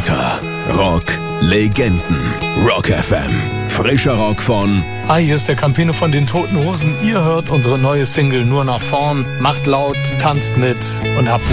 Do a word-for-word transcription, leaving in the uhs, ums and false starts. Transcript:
Lauter Rock Legenden. Rock F M. Frischer Rock von... Hi, hier ist der Campino von den Toten Hosen. Ihr hört unsere neue Single Nur nach vorn. Macht laut, tanzt mit und habt